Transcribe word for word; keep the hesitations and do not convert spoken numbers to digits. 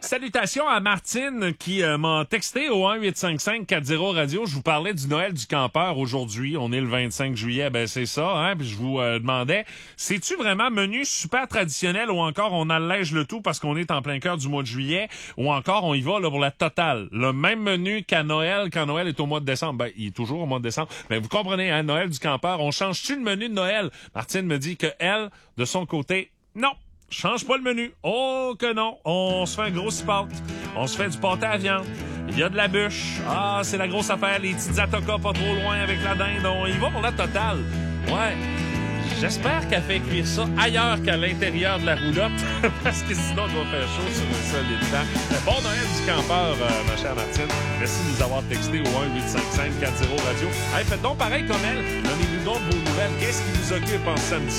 salutations à Martine qui euh, m'a texté au un huit cinq cinq quatre zéro radio. Je vous parlais du Noël du campeur aujourd'hui. On est le vingt-cinq juillet, ben c'est ça. Hein? Puis je vous euh, demandais, c'est-tu vraiment menu super traditionnel ou encore on allège le tout parce qu'on est en plein cœur du mois de juillet ou encore on y va là, pour la totale? Le même menu qu'à Noël, quand Noël est au mois de décembre. Ben, il est toujours au mois de décembre. Mais vous comprenez, hein, Noël du campeur, on change-tu le menu de Noël? Martine me dit que elle, de son côté, non. Change pas le menu. Oh que non. On se fait un gros spot. On se fait du pâté à viande. Il y a de la bûche. Ah, c'est la grosse affaire. Les petites atocas pas trop loin avec la dinde. On y va pour la totale. Ouais. J'espère qu'elle fait cuire ça ailleurs qu'à l'intérieur de la roulotte. Parce que sinon, il va faire chaud sur le sol et temps. Bon Noël du campeur, euh, ma chère Martine. Merci de nous avoir texté au un huit cinq cinq quatre zéro radio. Hey, faites donc pareil comme elle. Donnez-nous donc vos nouvelles. Qu'est-ce qui vous occupe en samedi